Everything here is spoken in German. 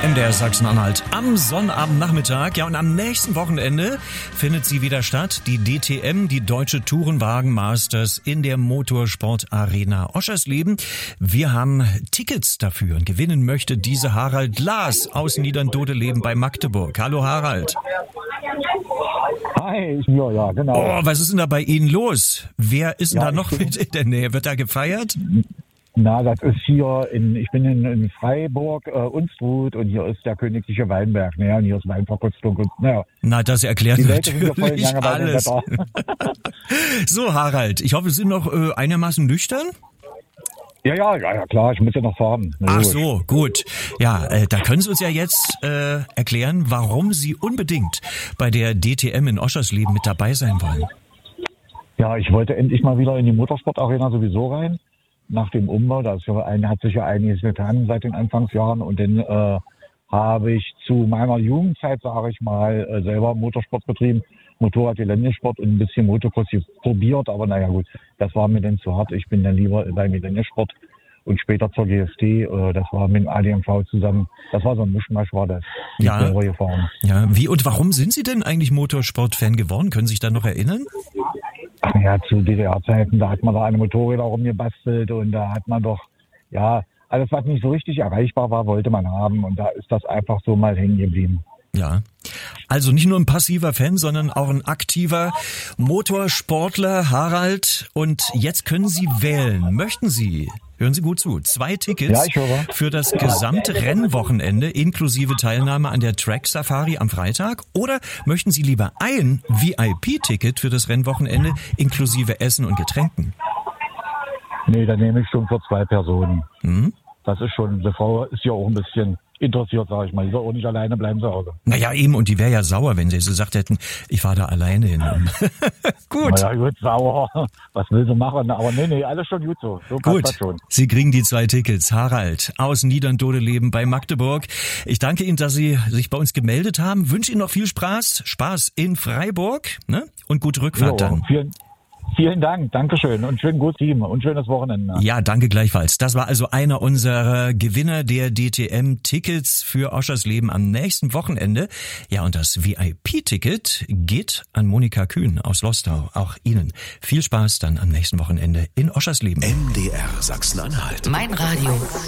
MDR Sachsen-Anhalt am Sonnabendnachmittag. Ja, und am nächsten Wochenende findet sie wieder statt. Die DTM, die Deutsche Tourenwagen Masters in der Motorsport Arena Oschersleben. Wir haben Tickets dafür und gewinnen möchte diese Harald Glas aus Niederndodeleben bei Magdeburg. Hallo Harald. Hi, ja, genau. Oh, was ist denn da bei Ihnen los? Wer ist denn da noch mit in der Nähe? Wird da gefeiert? Na, das ist hier ich bin in Freiburg, Unstrut, und hier ist der königliche Weinberg, ne, und hier ist Weinverkostung und, naja. Na, das erklärt natürlich voll alles. So, Harald, ich hoffe, Sie sind noch einigermaßen nüchtern? Ja, klar, ich muss ja noch fahren. Ach so, gut. Ja, da können Sie uns ja jetzt erklären, warum Sie unbedingt bei der DTM in Oschersleben mit dabei sein wollen. Ja, ich wollte endlich mal wieder in die Motorsportarena sowieso rein. Nach dem Umbau, hat sich ja einiges getan seit den Anfangsjahren, und dann habe ich zu meiner Jugendzeit, sage ich mal, selber Motorsport betrieben, Motorrad-Geländesport und ein bisschen Motocross probiert, aber naja gut, das war mir dann zu hart. Ich bin dann lieber beim Geländesport und später zur GST, das war mit dem ADMV zusammen, das war so ein Mischmasch, war das. Ja. Gefahren. Ja, wie und warum sind Sie denn eigentlich Motorsport-Fan geworden? Können Sie sich da noch erinnern? Ach ja, zu DDR-Zeiten, da hat man da eine Motorräder rumgebastelt, und da hat man doch, ja, alles, was nicht so richtig erreichbar war, wollte man haben, und da ist das einfach so mal hängen geblieben. Ja, also nicht nur ein passiver Fan, sondern auch ein aktiver Motorsportler, Harald. Und jetzt können Sie wählen. Möchten Sie, hören Sie gut zu, 2 Tickets für das gesamte Rennwochenende inklusive Teilnahme an der Track Safari am Freitag? Oder möchten Sie lieber ein VIP-Ticket für das Rennwochenende inklusive Essen und Getränken? Nee, dann nehme ich schon für 2 Personen. Hm? Das ist schon, die Frau ist ja auch ein bisschen interessiert, sage ich mal. Die soll auch nicht alleine bleiben zu Hause. Naja, eben, und die wäre ja sauer, wenn sie gesagt hätten, ich fahre da alleine hin. Gut. Naja, gut, sauer. Was will sie machen? Aber nee, alles schon gut so. So passt das schon. Sie kriegen die 2 Tickets. Harald aus Niederndodeleben bei Magdeburg. Ich danke Ihnen, dass Sie sich bei uns gemeldet haben. Wünsche Ihnen noch viel Spaß in Freiburg, ne? Und gute Rückfahrt dann. Vielen Dank, Dankeschön, und schönen gutes Team und schönes Wochenende. Ja, danke gleichfalls. Das war also einer unserer Gewinner der DTM-Tickets für Oschersleben am nächsten Wochenende. Ja, und das VIP-Ticket geht an Monika Kühn aus Lostau. Auch Ihnen viel Spaß dann am nächsten Wochenende in Oschersleben. MDR Sachsen-Anhalt. Mein Radio.